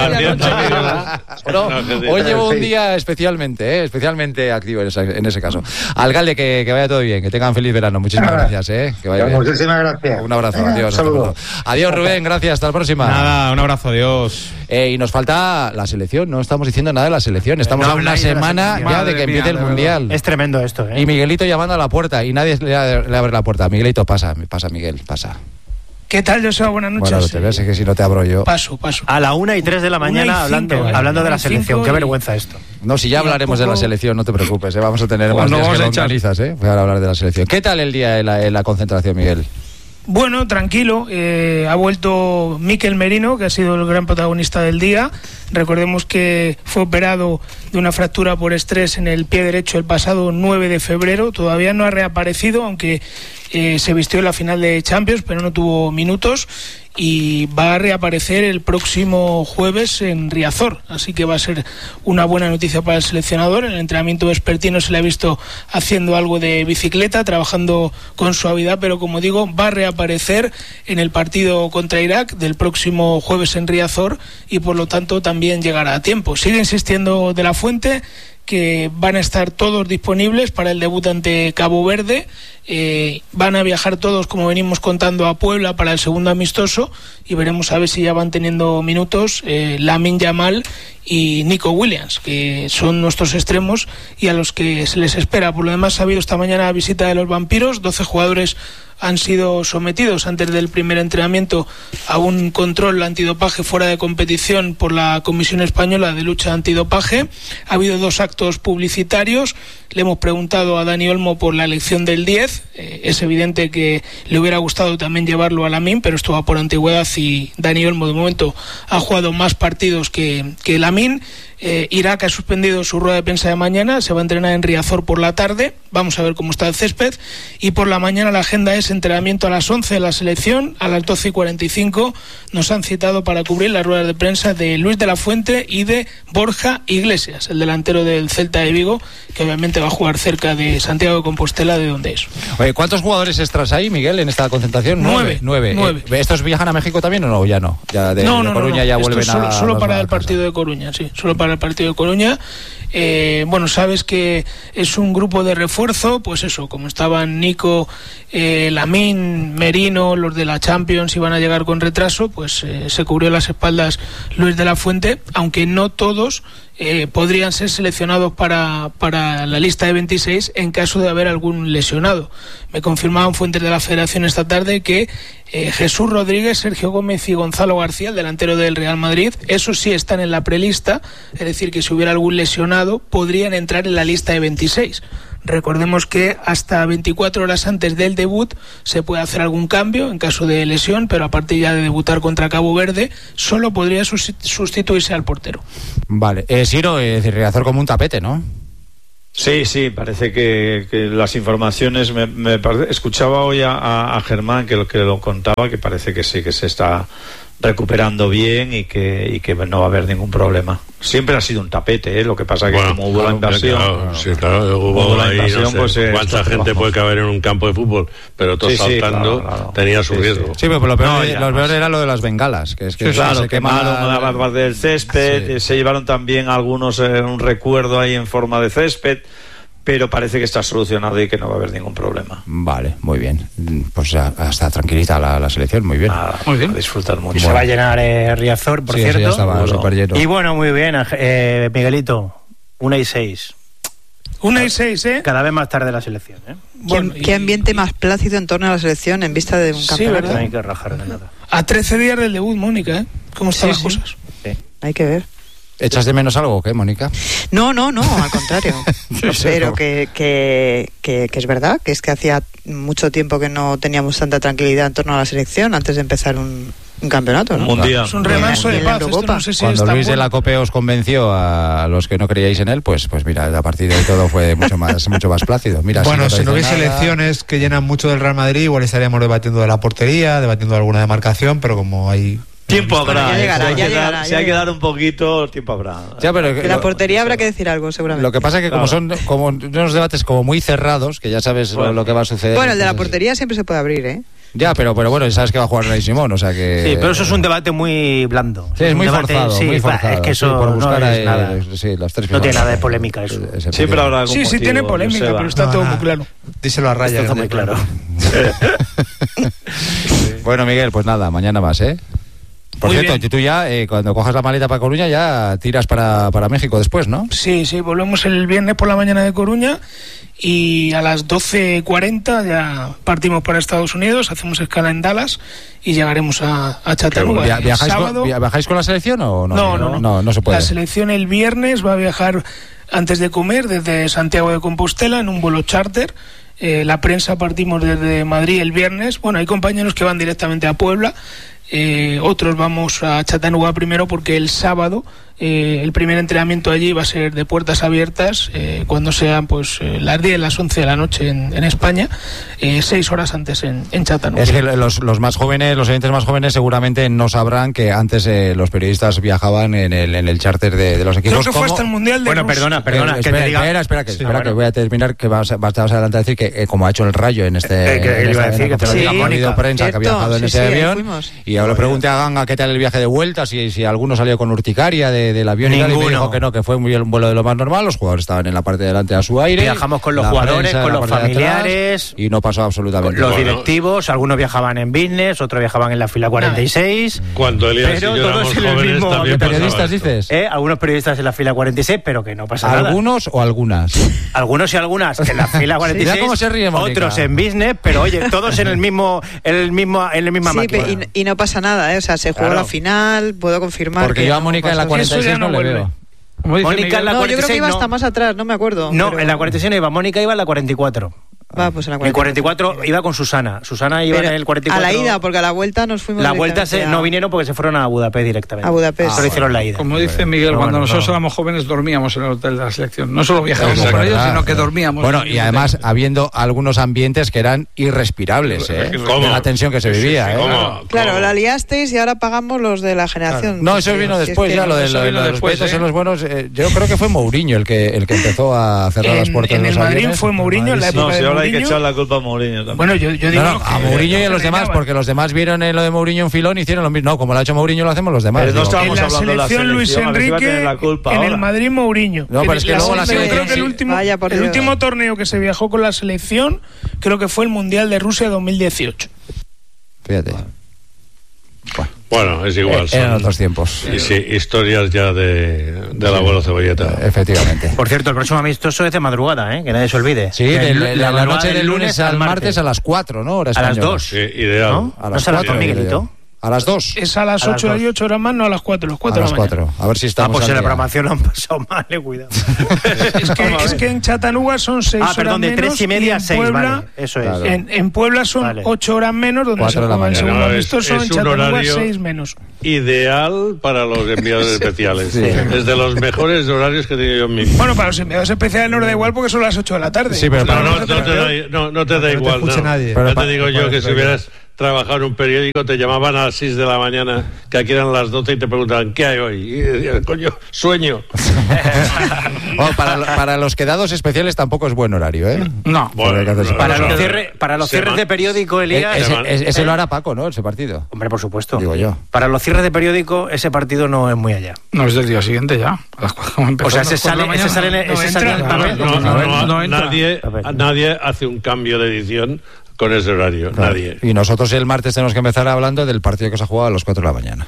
Bueno, hoy llevo un día especialmente, ¿eh? especialmente activo en, esa, en ese caso. Alcalde, que, que vaya todo bien, que tengan feliz verano. Muchísimas gracias, ¿eh? Que vaya bien. Muchísimas gracias. Un abrazo, adiós. Saludos. Adiós, Rubén, gracias, hasta la próxima. Nada, un abrazo, adiós. Eh, y nos falta la selección, no estamos diciendo nada de la selección, estamos no, a una semana ya de que empiece el Mundial. Es tremendo esto, ¿eh? Y Miguelito llamando a la puerta y nadie le, le abre la puerta. Miguelito, pasa, pasa, Miguel, pasa. ¿Qué tal, Joseba? Buenas noches. Bueno, te ves, es que si no te abro yo. Paso, paso. A la una y tres de la mañana hablando, cinco, hablando de la selección. Qué vergüenza esto. No, si ya hablaremos poco... de la selección, no te preocupes, ¿eh? Vamos a tener pues más no días que organizas, ¿eh? Voy a hablar de la selección. ¿Qué tal el día en la, en la concentración, Miguel? Bueno, tranquilo, eh, ha vuelto Mikel Merino, que ha sido el gran protagonista del día. Recordemos que fue operado de una fractura por estrés en el pie derecho el pasado nueve de febrero. Todavía no ha reaparecido, aunque eh, se vistió en la final de Champions, pero no tuvo minutos. Y va a reaparecer el próximo jueves en Riazor, así que va a ser una buena noticia para el seleccionador. En el entrenamiento vespertino se le ha visto haciendo algo de bicicleta, trabajando con suavidad, pero como digo, va a reaparecer en el partido contra Irak del próximo jueves en Riazor y por lo tanto también llegará a tiempo. Sigue insistiendo De la Fuente que van a estar todos disponibles para el debut ante Cabo Verde. Eh, van a viajar todos, como venimos contando, a Puebla para el segundo amistoso y veremos a ver si ya van teniendo minutos eh, Lamine Yamal y Nico Williams, que son nuestros extremos y a los que se les espera. Por lo demás, ha habido esta mañana la visita de los vampiros, doce jugadores han sido sometidos antes del primer entrenamiento a un control antidopaje fuera de competición por la Comisión Española de Lucha Antidopaje. Ha habido dos actos publicitarios. Le hemos preguntado a Dani Olmo por la elección del diez Eh, es evidente que le hubiera gustado también llevarlo a Lamine, pero esto va por antigüedad y Dani Olmo de momento ha jugado más partidos que, que Lamine. Eh, Irak ha suspendido su rueda de prensa de mañana, se va a entrenar en Riazor por la tarde, vamos a ver cómo está el césped, y por la mañana la agenda es entrenamiento a las once de la selección, a las doce y cuarenta y cinco nos han citado para cubrir las ruedas de prensa de Luis de la Fuente y de Borja Iglesias, el delantero del Celta de Vigo, que obviamente va a jugar cerca de Santiago de Compostela, de donde es. Oye, ¿cuántos jugadores extras hay, Miguel, en esta concentración? Nueve. Nueve. Nueve. Eh, ¿Estos viajan a México también o no? Ya no. Ya de, no, de no, Coruña no, no. ya Esto vuelven solo, a... Solo para el partido de Coruña, sí. Solo para el partido de Coruña. Eh, bueno, sabes que es un grupo de refuerzo, pues eso, como estaban Nico, eh, Lamine, Merino, los de la Champions iban a llegar con retraso, pues eh, se cubrió las espaldas Luis de la Fuente, aunque no todos eh, podrían ser seleccionados para, para la lista de veintiséis en caso de haber algún lesionado. Me confirmaban fuentes de la Federación esta tarde que eh, Jesús Rodríguez, Sergio Gómez y Gonzalo García, el delantero del Real Madrid, esos sí están en la prelista, es decir, que si hubiera algún lesionado podrían entrar en la lista de veintiséis. Recordemos que hasta veinticuatro horas antes del debut se puede hacer algún cambio en caso de lesión, pero a partir ya de debutar contra Cabo Verde solo podría sustituirse al portero. Vale, eh, Siro, es decir, Riazor como un tapete, ¿no? Sí, sí, parece que, que las informaciones, me, me parece, escuchaba hoy a, a, a Germán que lo que lo contaba, que parece que sí, que se está recuperando bien y que, y que no va a haber ningún problema. Siempre ha sido un tapete, ¿eh? Lo que pasa que bueno, como hubo claro, la invasión, claro, sí, claro, hubo, hubo la invasión, no sé, pues eh, cuánta gente vamos. puede caber en un campo de fútbol, pero todo sí, saltando sí, claro, claro. tenía su sí, riesgo. Sí, sí pero lo peor, no, ya, lo peor era lo de las bengalas, que es que sí, claro, se quemaron la parte del césped, sí. se llevaron también algunos eh, un recuerdo ahí en forma de césped. Pero parece que está solucionado y que no va a haber ningún problema. Vale, muy bien. Pues ya está tranquilita la, la selección, muy bien. Ah, muy bien. A disfrutar mucho. Y se va a llenar eh, Riazor, por sí, cierto. Ya estaba bueno. Súper lleno. Y bueno, muy bien, eh, Miguelito, una y seis. Una y seis, ¿eh? Cada vez más tarde la selección, ¿eh? Bueno, ¿Qué, y... ¿Qué ambiente más plácido en torno a la selección en vista de un sí, campeonato? ¿verdad? No hay que rajar de nada. A trece días del debut, Mónica, ¿eh? ¿Cómo están sí, las sí. cosas? Sí. Hay que ver. ¿Echas de menos algo o qué, Mónica? No, no, no, al contrario. Pero que, que, que, que es verdad, que es que hacía mucho tiempo que no teníamos tanta tranquilidad en torno a la selección antes de empezar un, un campeonato, ¿no? Un mundial. Es un remanso de paz. Esto no sé si Cuando Luis bueno. de la Cope os convenció a los que no creíais en él, pues pues mira, a partir de ahí todo fue mucho más mucho más plácido. Mira, bueno, si no, si no hubiese nada... elecciones que llenan mucho del Real Madrid, igual estaríamos debatiendo de la portería, debatiendo de alguna demarcación, pero como hay... Tiempo habrá, ya llegará, si, hay ya que llegará, dar, ya si hay que llegará. dar un poquito, tiempo habrá. Ya, pero de la portería habrá que decir algo, seguramente. Lo que pasa es que como claro. son como unos debates como muy cerrados, que ya sabes bueno. lo que va a suceder. Bueno, el de la portería siempre se puede abrir, ¿eh? Ya, pero, pero bueno, sabes que va a jugar Ray Simón, o sea que... Sí, pero eso es un debate muy blando. Sí, es muy debate, forzado, sí, muy forzado. Es que eso sí, por buscar no es a, nada. Sí, las tres no tiene nada de polémica eso. Siempre habrá algún Sí, sí motivo, tiene polémica, no pero está no, todo nada. muy claro. Díselo a Raya. Está muy claro. Bueno, Miguel, pues nada, mañana más, ¿eh? Por Muy cierto, bien. tú ya, eh, cuando cojas la maleta para Coruña, ya tiras para, para México después, ¿no? Sí, sí, volvemos el viernes por la mañana de Coruña y a las doce cuarenta ya partimos para Estados Unidos, hacemos escala en Dallas y llegaremos a, a Chattanooga. ¿Via- ¿Viajáis, Sábado, con, ¿Viajáis con la selección o no? No, no, no. No, no se puede. La selección el viernes va a viajar antes de comer desde Santiago de Compostela en un vuelo charter. Eh, la prensa partimos desde Madrid el viernes. Bueno, hay compañeros que van directamente a Puebla. Eh, otros vamos a Chattanooga primero porque el sábado eh, el primer entrenamiento allí va a ser de puertas abiertas eh, cuando sean pues eh, las diez, las once de la noche en, en España, eh, seis horas antes en, en Chattanooga. Es que los, los más jóvenes, los oyentes más jóvenes seguramente no sabrán que antes eh, los periodistas viajaban en el, en el charter de, de los equipos. Creo que fue hasta el Mundial de Bueno, Rusia. perdona, perdona, Eh, que espera, te diga... espera, espera, que, Sí, espera bueno. que voy a terminar, que vas, vas, vas adelante a decir que eh, como ha hecho el Rayo en este Eh, que en iba a esta- decir en la que te lo conferencia diga de Mónica. prensa que ha Cierto, viajado en sí, ese sí, ahí avión fuimos. y ahora le pregunté a Ganga qué tal el viaje de vuelta, si, si alguno salió con urticaria de, del avión y tal, y me Ninguno. dijo que no, que fue muy un vuelo de lo más normal, los jugadores estaban en la parte de delante a su aire. Viajamos con los la jugadores, prensa en con la los parte de atrás, familiares, y no pasó absolutamente los nada. directivos, algunos viajaban en business, otros viajaban en la fila cuarenta y seis. Cuando Elías y Pero yo todos éramos en el jóvenes mismo- también ¿de pasaba periodistas esto. dices? ¿Eh? Algunos periodistas en la fila cuarenta y seis, pero que no pasa nada. ¿Algunos o algunas? Algunos y algunas en la fila cuarenta y seis, Mira cómo se ríe Mónica. otros en business, pero oye, todos en el mismo, en el mismo, en la misma Sí, máquina. pe- y, y no pasa nada, ¿eh? O sea, se jugó Claro. la final, puedo confirmar. Porque que yo a no Mónica en la pasa- cuarenta y Eso seis ya no, no le vuelve. veo. Como dice Mónica Miguel, en la No, yo creo que cuarenta y seis iba no. hasta más atrás, no me acuerdo. No, pero- en la cuarenta y seis no iba Mónica, iba en la cuarenta y cuatro. Va, pues en la cuarenta y cuatro. El cuarenta y cuatro iba con Susana. Susana iba Pero en el cuarenta y cuatro. A la ida, porque a la vuelta nos fuimos. La vuelta se, a... no vinieron porque se fueron a Budapest directamente. A Budapest. Ah, solo hicieron la ida. Como dice Miguel, no, cuando bueno, nosotros no. éramos jóvenes dormíamos en el hotel de la selección. No solo viajábamos por ellos, sino que dormíamos. Bueno, y además hotel. habiendo algunos ambientes que eran irrespirables, ¿eh? ¿Cómo? De la tensión que se vivía, sí, sí, ¿eh? ¿Cómo? Claro, ¿Cómo? la liasteis y ahora pagamos los de la generación. No, eso vino después, ya, lo de, lo de los después, betos ¿eh? en los buenos. Eh, yo creo que fue Mourinho el que el que empezó a cerrar en, las puertas en de los el Madrid aviones. fue Mourinho en la época No, si de ahora hay que Mourinho. echar la culpa a Mourinho también. Bueno, yo, yo digo No, no, que a Mourinho y a los demás, reñaban. porque los demás vieron en lo de Mourinho un filón y hicieron lo mismo. No, como lo ha hecho Mourinho lo hacemos los demás. Pero no digo. estábamos en la hablando de la selección Luis selección, a ver si va a Enrique, tener la culpa en ahora. el Madrid Mourinho. No, pero es que luego la yo selección creo que el sí. último, Vaya por el Dios. último torneo que se viajó con la selección creo que fue el Mundial de Rusia dos mil dieciocho. Fíjate. Bueno, es igual. Eh, eran son- otros tiempos. Y sí, historias ya de, del abuelo Cebolleta. Efectivamente. Por cierto, el próximo amistoso es de madrugada, ¿eh? Que nadie se olvide. Sí, Que de el- la, la madrugada noche del lunes al martes a las cuatro, ¿no? Hora A las española. dos. Sí, ideal. ¿No? A ¿No las se las cuatro, con Miguelito? creo. A las dos. Es a las A las ocho dos. y ocho horas más, no a las cuatro, las cuatro A de las la mañana. cuatro. A ver si Ah, estamos pues en al la día. programación lo han pasado mal, eh, cuidado. Es que, es que en Chattanooga son seis Ah, horas perdón, de menos. tres y media a en seis, Puebla, vale. Eso es. Claro. En, en Puebla son Vale. ocho horas menos, donde Cuatro se de la juega el mañana. segundo No, es- amistoso. es En un Chattanooga horario- seis menos. Ideal para los enviados especiales. Sí. Es de los mejores horarios que he tenido yo en mi vida. Bueno, para los enviados especiales no da igual porque son las ocho de la tarde. Sí, pero No, para- no, no te da, no, no te da No te igual. escuche no. nadie. Pero Ya pa- te digo no yo puedes que si creer. hubieras trabajado en un periódico te llamaban a las seis de la mañana, que aquí eran las doce y te preguntaban ¿qué hay hoy? Y decías, coño, sueño. Bueno, para, lo- para los quedados especiales tampoco es buen horario, ¿eh? No. Bueno, Hay que hacerse- no, Para no, los, no. cierre- para los Se cierres van- de periódico, Eh, Elías... ese, van- ese- ese lo hará Paco, ¿no? Ese partido. Hombre, por supuesto. Digo yo. Para los cierres de periódico, ese partido no es muy allá. No, es del día siguiente ya. A las cuatro, como empezó O sea, a las ese cuatro de sale, la ese sale, mañana. en- ese No sale en el entra. papel. No, no, No, no, no entra. nadie, A ver. nadie hace un cambio de edición con ese horario. Claro. Nadie. Y nosotros el martes tenemos que empezar hablando del partido que se ha jugado a las cuatro de la mañana.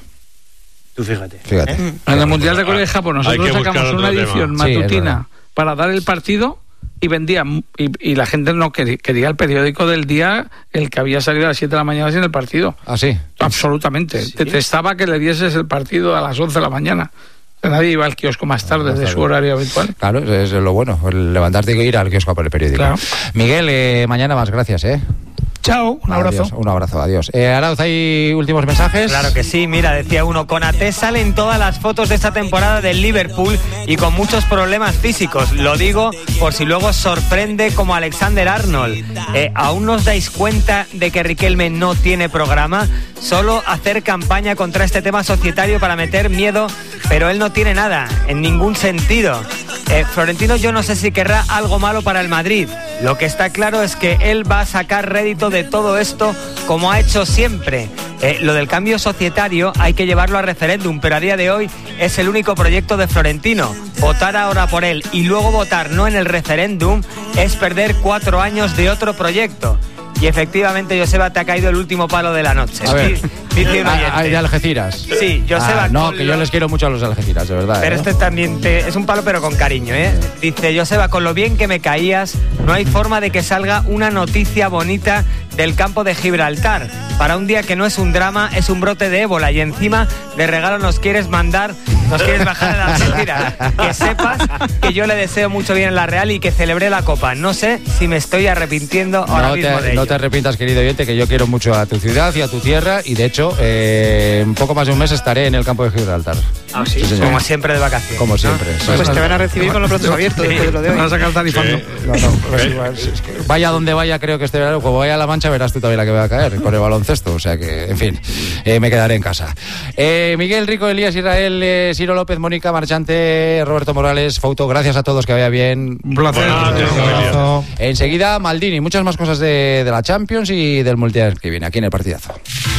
Tú fíjate. Fíjate. ¿eh? En el Mundial de Corea y Japón Hay nosotros que buscar sacamos otro una tema. edición Sí, es matutina verdad. para dar el partido y vendía y, y la gente no quería, quería el periódico del día, el que había salido a las siete de la mañana sin el partido. ¿Ah, sí? Absolutamente. Detestaba que le dieses el partido a las once de la mañana. Nadie iba al kiosco más tarde de su horario habitual. Claro, es lo bueno, el levantarte y ir al kiosco por el periódico. Claro. Miguel, eh, mañana más, gracias, ¿eh? Chao, un abrazo. Adiós, un abrazo, adiós. Eh, Arauz, ¿hay últimos mensajes? Claro que sí, mira, decía uno, Konaté sale en todas las fotos de esta temporada del Liverpool y con muchos problemas físicos. Lo digo por si luego sorprende como Alexander Arnold. Eh, ¿Aún no os dais cuenta de que Riquelme no tiene programa? Solo hacer campaña contra este tema societario para meter miedo, pero él no tiene nada, en ningún sentido. Eh, Florentino yo no sé si querrá algo malo para el Madrid. Lo que está claro es que él va a sacar rédito de todo esto como ha hecho siempre. Eh, lo del cambio societario hay que llevarlo a referéndum, pero a día de hoy es el único proyecto de Florentino. Votar ahora por él y luego votar no en el referéndum es perder cuatro años de otro proyecto. Y efectivamente, Joseba, te ha caído el último palo de la noche. A ver. Dice un Ah, oyente. ah, de Algeciras. Sí, Joseba. Ah, no, con que yo lo- les quiero mucho a los de Algeciras, de verdad. Pero ¿eh? este también te- es un palo, pero con cariño, ¿eh? Dice, Joseba, con lo bien que me caías, no hay forma de que salga una noticia bonita del campo de Gibraltar. Para un día que no es un drama, es un brote de ébola. Y encima, de regalo nos quieres mandar, nos quieres bajar a la Algeciras. Que sepas que yo le deseo mucho bien en la Real y que celebré la Copa. No sé si me estoy arrepintiendo ahora No mismo te, de ello. no te arrepientas, querido oyente, que yo quiero mucho a tu ciudad y a tu tierra. Y de hecho, eh, en poco más de un mes estaré en el campo de Gibraltar. Ah, sí, Sí, señor. como siempre de vacaciones. Como siempre. ¿no? sí. Pues te van a recibir con los brazos abiertos después de lo de Te van a hoy. sacar tarifando. No, no, pues igual, sí, es que vaya donde vaya, creo que este verano, como vaya a La Mancha, verás tú también la que va a caer con el baloncesto. O sea que, en fin, eh, me quedaré en casa. Eh, Miguel Rico, Elías Israel, eh, Ciro López, Mónica Marchante, Roberto Morales, Fouto, gracias a todos, que vaya bien. Un placer. Abrazo. Enseguida, Maldini, muchas más cosas de, de la Champions y del Mundial que viene aquí en el partidazo.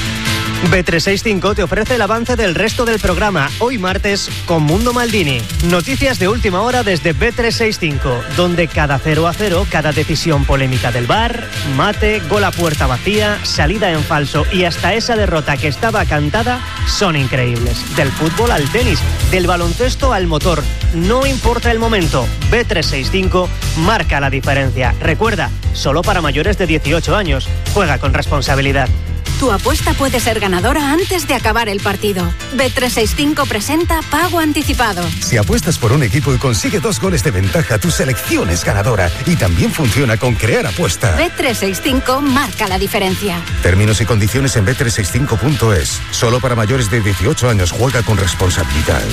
B trescientos sesenta y cinco te ofrece el avance del resto del programa, hoy martes, con Mundo Maldini. Noticias de última hora desde B trescientos sesenta y cinco, donde cada cero a cero, cada decisión polémica del V A R, mate, gol a puerta vacía, salida en falso y hasta esa derrota que estaba cantada, son increíbles. Del fútbol al tenis, del baloncesto al motor, no importa el momento, B trescientos sesenta y cinco marca la diferencia. Recuerda, solo para mayores de dieciocho años, juega con responsabilidad. tu apuesta puede ser ganadora antes de acabar el partido. Bet trescientos sesenta y cinco presenta Pago Anticipado. Si apuestas por un equipo y consigue dos goles de ventaja, tu selección es ganadora. Y también funciona con Crear Apuesta. Bet trescientos sesenta y cinco marca la diferencia. Términos y condiciones en bet trescientos sesenta y cinco punto es. Solo para mayores de dieciocho años. Juega con responsabilidad.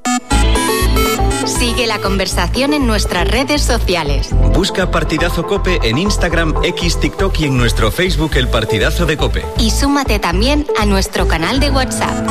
Sigue la conversación en nuestras redes sociales. Busca Partidazo COPE en Instagram, X, TikTok y en nuestro Facebook El Partidazo de COPE. Y súmate también a nuestro canal de WhatsApp.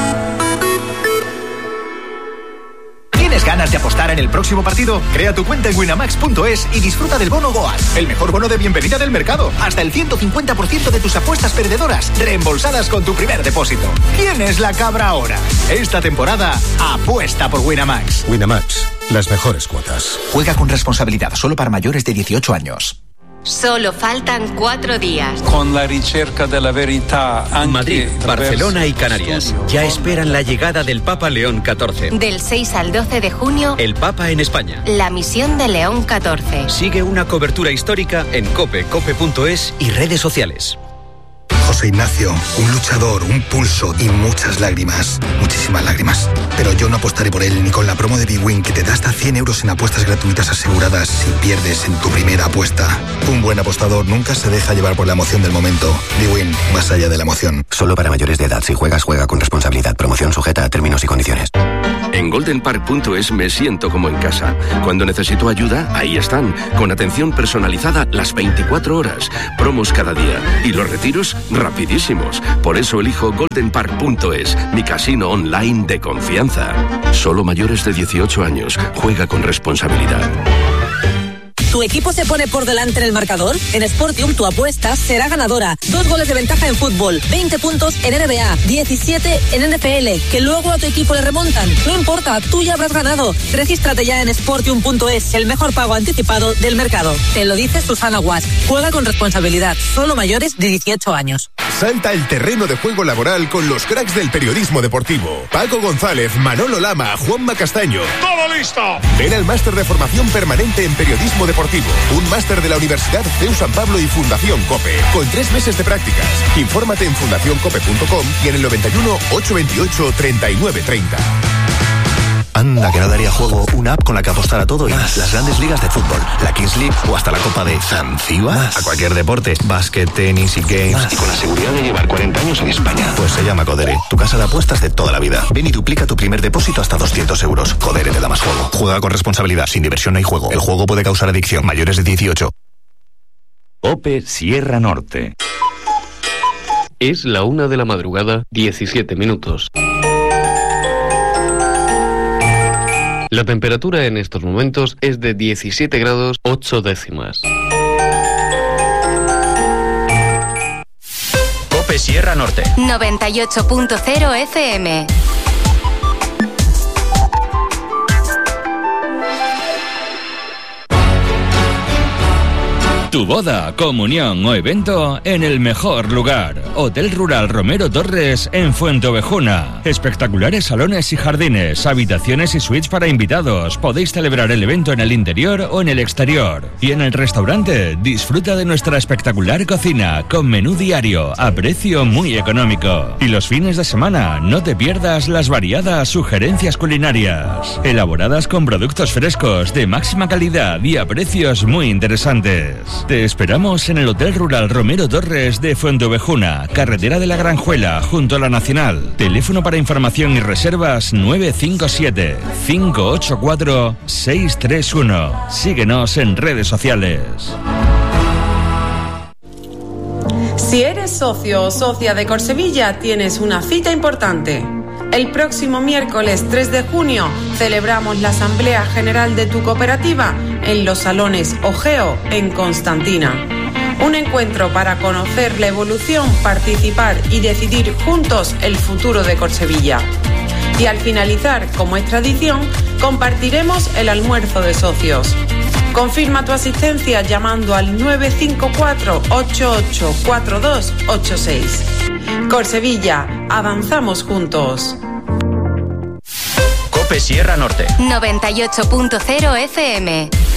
¿Tienes ganas de apostar en el próximo partido? Crea tu cuenta en winamax punto es y disfruta del bono Goal, el mejor bono de bienvenida del mercado. Hasta el ciento cincuenta por ciento de tus apuestas perdedoras reembolsadas con tu primer depósito. ¿Quién es la cabra ahora? Esta temporada, apuesta por Winamax. Winamax, las mejores cuotas. Juega con responsabilidad, solo para mayores de dieciocho años. Solo faltan cuatro días. Con la ricerca de la verità. Madrid, Barcelona y Canarias ya esperan la llegada del Papa León catorce. Del seis al doce de junio, el Papa en España. La misión de León catorce. Sigue una cobertura histórica en cope, cope punto es y redes sociales. José Ignacio, un luchador, un pulso y muchas lágrimas. Muchísimas lágrimas. Pero yo no apostaré por él ni con la promo de bwin que te da hasta cien euros en apuestas gratuitas aseguradas si pierdes en tu primera apuesta. Un buen apostador nunca se deja llevar por la emoción del momento. bwin, más allá de la emoción. Solo para mayores de edad. Si juegas, juega con responsabilidad. Promoción sujeta a términos y condiciones. En golden park punto es me siento como en casa. Cuando necesito ayuda, ahí están. Con atención personalizada las veinticuatro horas. Promos cada día. Y los retiros rapidísimos. Por eso elijo golden park punto es, mi casino online de confianza. Solo mayores de dieciocho años. Juega con responsabilidad. ¿Tu equipo se pone por delante en el marcador? En Sportium tu apuesta será ganadora. Dos goles de ventaja en fútbol, veinte puntos en N B A, diecisiete en N F L, que luego a tu equipo le remontan. No importa, tú ya habrás ganado. Regístrate ya en sportium punto es, el mejor pago anticipado del mercado. Te lo dice Susana Guas. Juega con responsabilidad. Solo mayores de dieciocho años. Salta el terreno de juego laboral con los cracks del periodismo deportivo. Paco González, Manolo Lama, Juanma Castaño. ¡Todo listo! Ven al máster de formación permanente en periodismo deportivo. Un máster de la Universidad C E U San Pablo y Fundación COPE. Con tres meses de prácticas. Infórmate en fundación cope punto com y en el noventa y uno, ochocientos veintiocho, treinta y nueve treinta. Anda, que no daría juego una app con la que apostar a todo y más. Las grandes ligas de fútbol, la Kings League o hasta la Copa de Zanzíbar. A cualquier deporte, básquet, tenis y games. Más. Y con la seguridad de llevar cuarenta años en España. Pues se llama Codere, tu casa de apuestas de toda la vida. Ven y duplica tu primer depósito hasta doscientos euros. Codere te da más juego. Juega con responsabilidad, sin diversión no hay juego. El juego puede causar adicción. Mayores de dieciocho. Ope Sierra Norte. Es la una de la madrugada, diecisiete minutos. La temperatura en estos momentos es de diecisiete grados ocho décimas. Cope Sierra Norte. noventa y ocho punto cero F M. Tu boda, comunión o evento en el mejor lugar. Hotel Rural Romero Torres en Fuenteovejuna. Espectaculares salones y jardines, habitaciones y suites para invitados. Podéis celebrar el evento en el interior o en el exterior. Y en el restaurante, disfruta de nuestra espectacular cocina con menú diario a precio muy económico. Y los fines de semana, no te pierdas las variadas sugerencias culinarias, elaboradas con productos frescos de máxima calidad y a precios muy interesantes. Te esperamos en el Hotel Rural Romero Torres de Fuenteovejuna, carretera de la Granjuela, junto a la Nacional. Teléfono para información y reservas nueve cinco siete, cinco ocho cuatro, seis tres uno. Síguenos en redes sociales. Si eres socio o socia de Corsevilla, tienes una cita importante. El próximo miércoles tres de junio celebramos la Asamblea General de tu cooperativa en los salones Ogeo en Constantina. Un encuentro para conocer la evolución, participar y decidir juntos el futuro de Corsevilla. Y al finalizar, como es tradición, compartiremos el almuerzo de socios. Confirma tu asistencia llamando al nueve cinco cuatro, ocho ocho cuatro dos ocho seis. Corsevilla, avanzamos juntos. Cope Sierra Norte. noventa y ocho punto cero F M.